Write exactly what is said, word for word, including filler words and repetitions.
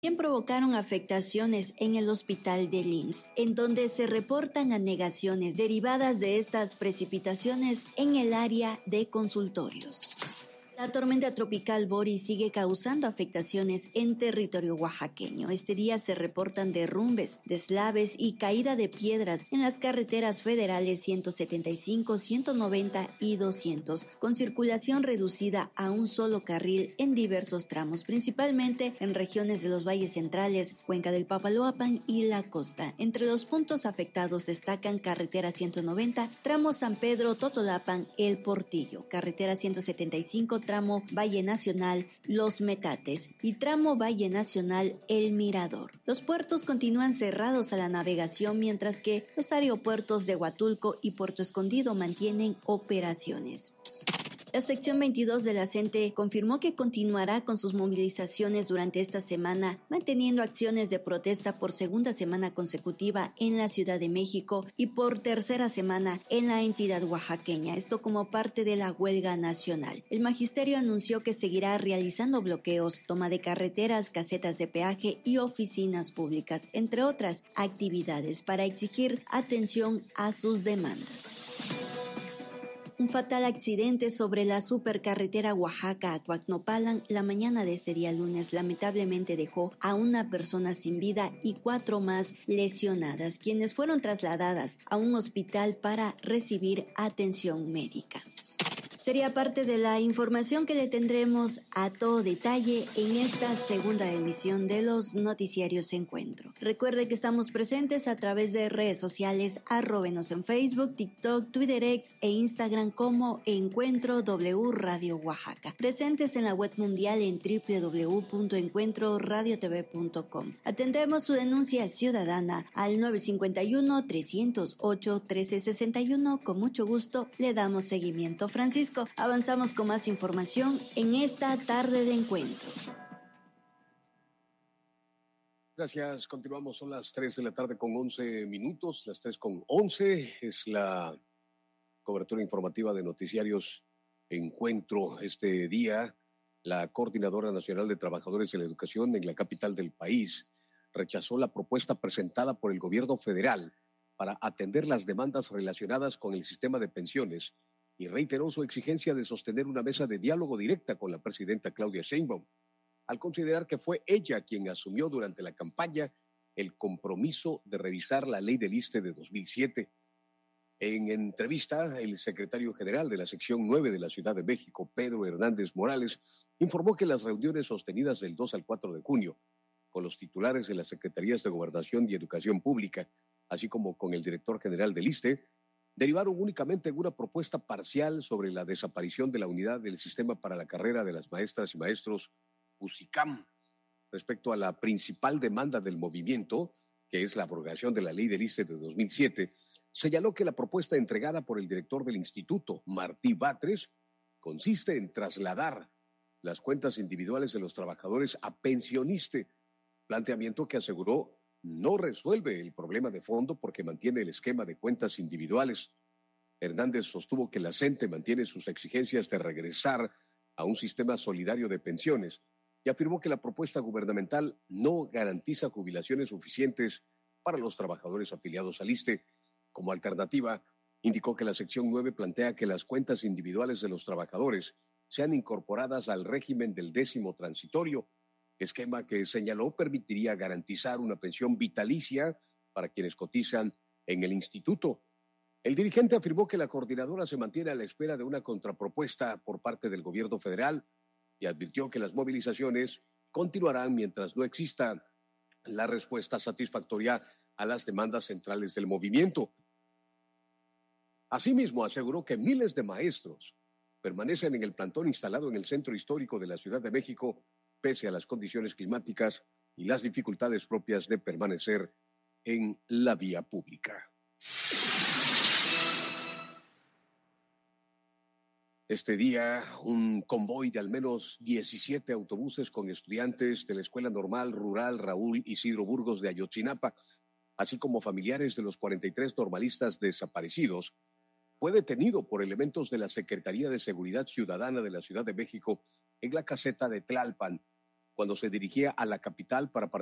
También provocaron afectaciones en el hospital del I M S S, en donde se reportan anegaciones derivadas de estas precipitaciones en el área de consultorios. La tormenta tropical Boris sigue causando afectaciones en territorio oaxaqueño. Este día se reportan derrumbes, deslaves y caída de piedras en las carreteras federales ciento setenta y cinco, ciento noventa y doscientos, con circulación reducida a un solo carril en diversos tramos, principalmente en regiones de los valles centrales, Cuenca del Papaloapan y la costa. Entre los puntos afectados destacan carretera ciento noventa, tramo San Pedro, Totolapan, El Portillo, carretera ciento setenta y cinco, tramo Valle Nacional, Los Metates y tramo Valle Nacional, El Mirador. Los puertos continúan cerrados a la navegación, mientras que los aeropuertos de Huatulco y Puerto Escondido mantienen operaciones. La sección veintidós de la CENTE confirmó que continuará con sus movilizaciones durante esta semana, manteniendo acciones de protesta por segunda semana consecutiva en la Ciudad de México y por tercera semana en la entidad oaxaqueña, esto como parte de la huelga nacional. El magisterio anunció que seguirá realizando bloqueos, toma de carreteras, casetas de peaje y oficinas públicas, entre otras actividades, para exigir atención a sus demandas. Un fatal accidente sobre la supercarretera Oaxaca a Coacnopalan la mañana de este día lunes lamentablemente dejó a una persona sin vida y cuatro más lesionadas, quienes fueron trasladadas a un hospital para recibir atención médica. Sería parte de la información que le tendremos a todo detalle en esta segunda emisión de los noticiarios Encuentro. Recuerde que estamos presentes a través de redes sociales, arróbenos en Facebook, TikTok, Twitter X e Instagram como Encuentro W Radio Oaxaca. Presentes en la web mundial en doble u doble u doble u punto encuentro radio t v punto com. Atendemos su denuncia ciudadana al nueve cinco uno, tres cero ocho, uno tres seis uno. Con mucho gusto le damos seguimiento. Francisco, avanzamos con más información en esta tarde de encuentro. Gracias, continuamos, son las tres de la tarde con once minutos, las tres con once, es la cobertura informativa de noticiarios Encuentro. Este día, la Coordinadora Nacional de Trabajadores de la Educación en la capital del país rechazó la propuesta presentada por el gobierno federal para atender las demandas relacionadas con el sistema de pensiones y reiteró su exigencia de sostener una mesa de diálogo directa con la presidenta Claudia Sheinbaum, al considerar que fue ella quien asumió durante la campaña el compromiso de revisar la ley del I S S S T E de dos mil siete. En entrevista, el secretario general de la sección nueve de la Ciudad de México, Pedro Hernández Morales, informó que las reuniones sostenidas del dos al cuatro de junio con los titulares de las Secretarías de Gobernación y Educación Pública, así como con el director general del I S S S T E, derivaron únicamente en una propuesta parcial sobre la desaparición de la unidad del sistema para la carrera de las maestras y maestros USICAM. Respecto a la principal demanda del movimiento, que es la abrogación de la ley del I S S S T E de dos mil siete, señaló que la propuesta entregada por el director del instituto, Martí Batres, consiste en trasladar las cuentas individuales de los trabajadores a Pensioniste, planteamiento que aseguró no resuelve el problema de fondo porque mantiene el esquema de cuentas individuales. Hernández sostuvo que la CENTE mantiene sus exigencias de regresar a un sistema solidario de pensiones y afirmó que la propuesta gubernamental no garantiza jubilaciones suficientes para los trabajadores afiliados al I S S S T E. Como alternativa, indicó que la sección nueve plantea que las cuentas individuales de los trabajadores sean incorporadas al régimen del décimo transitorio, esquema que señaló permitiría garantizar una pensión vitalicia para quienes cotizan en el instituto. El dirigente afirmó que la coordinadora se mantiene a la espera de una contrapropuesta por parte del gobierno federal y advirtió que las movilizaciones continuarán mientras no exista la respuesta satisfactoria a las demandas centrales del movimiento. Asimismo, aseguró que miles de maestros permanecen en el plantón instalado en el centro histórico de la Ciudad de México pese a las condiciones climáticas y las dificultades propias de permanecer en la vía pública. Este día, un convoy de al menos diecisiete autobuses con estudiantes de la Escuela Normal Rural Raúl Isidro Burgos de Ayotzinapa, así como familiares de los cuarenta y tres normalistas desaparecidos, fue detenido por elementos de la Secretaría de Seguridad Ciudadana de la Ciudad de México en la caseta de Tlalpan, cuando se dirigía a la capital para